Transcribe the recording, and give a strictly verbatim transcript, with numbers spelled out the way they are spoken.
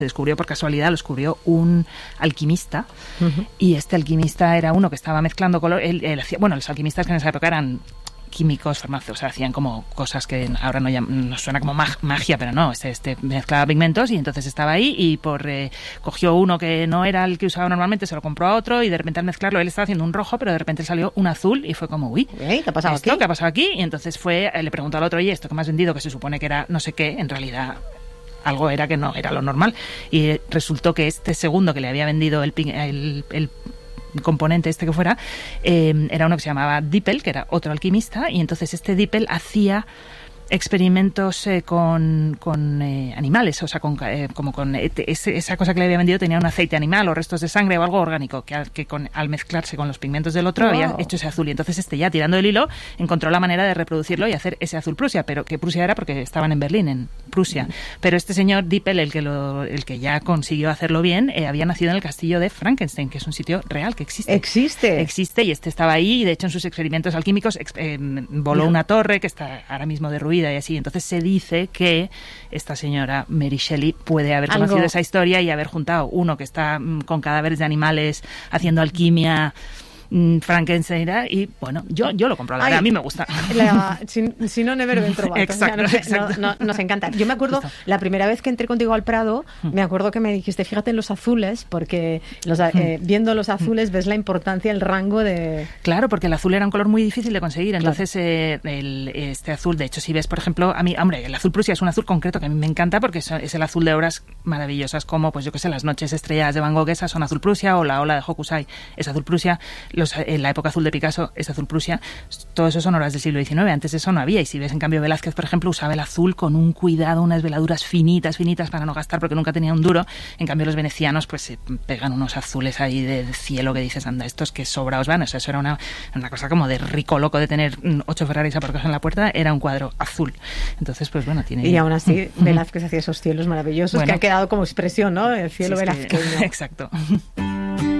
Se descubrió por casualidad, lo descubrió un alquimista, uh-huh. y este alquimista era uno que estaba mezclando color. Él, él hacía, bueno, los alquimistas que en esa época eran químicos, farmacéuticos, o sea, hacían como cosas que ahora no nos suena como mag, magia, pero no, este, este mezclaba pigmentos y entonces estaba ahí y por eh, cogió uno que no era el que usaba normalmente, se lo compró a otro y de repente al mezclarlo él estaba haciendo un rojo, pero de repente salió un azul y fue como, uy, ¿qué ha pasado ¿esto aquí? ¿Qué ha pasado aquí? Y entonces fue, eh, le preguntó al otro, oye, esto que me has vendido, que se supone que era no sé qué, en realidad algo era que no era lo normal, y resultó que este segundo que le había vendido el, el, el componente este que fuera, eh, era uno que se llamaba Dippel, que era otro alquimista, y entonces este Dippel hacía experimentos eh, con, con eh, animales, o sea, con, eh, como con eh, ese, esa cosa que le había vendido tenía un aceite animal o restos de sangre o algo orgánico que, que con, al mezclarse con los pigmentos del otro, wow, había hecho ese azul, y entonces este ya tirando del hilo encontró la manera de reproducirlo y hacer ese azul Prusia, pero que Prusia era porque estaban en Berlín, en Prusia, mm. pero este señor Dippel, el que, lo, el que ya consiguió hacerlo bien, eh, había nacido en el castillo de Frankenstein, que es un sitio real que existe. Existe. Existe, y este estaba ahí, y de hecho en sus experimentos alquímicos eh, voló una torre que está ahora mismo derruida y así. Entonces se dice que esta señora Mary Shelley puede haber conocido ¿Algo? esa historia y haber juntado uno que está mm, con cadáveres de animales haciendo alquimia, mm, Frankenstein, y bueno, yo, yo lo compro, la verdad, a mí me gusta. La, si, si no, never ben trovato. Exacto, o sea, no, exacto. No, no, nos encanta. Yo me acuerdo, Justo. la primera vez que entré contigo al Prado, me acuerdo que me dijiste, fíjate en los azules, porque los, eh, viendo los azules ves la importancia, el rango de... Claro, porque el azul era un color muy difícil de conseguir, entonces claro. eh, el, este azul, de hecho, si ves, por ejemplo, a mí, hombre, el azul Prusia es un azul concreto que a mí me encanta porque es, es el azul de obras maravillosas como, pues yo qué sé, las noches estrelladas de Van Gogh, esas son azul Prusia, o la ola de Hokusai es azul Prusia, los, en la época azul de Picasso es azul Prusia, todo eso son obras del siglo diecinueve, antes eso no había, y si ves en cambio Velázquez, por ejemplo, usaba el azul con un cuidado, unas veladuras finitas, finitas para no gastar porque nunca tenía un duro, en cambio los venecianos pues se pegan unos azules ahí de, de cielo que dices, anda, estos que sobraos van, o sea, eso era una, una cosa como de rico loco de tener ocho Ferraris aparcados en la puerta, era un cuadro azul, entonces pues bueno, tiene... Y aún así Velázquez hacía esos cielos maravillosos bueno, que han quedado como expresión, ¿no? El cielo sí, velazqueño. Que... Exacto.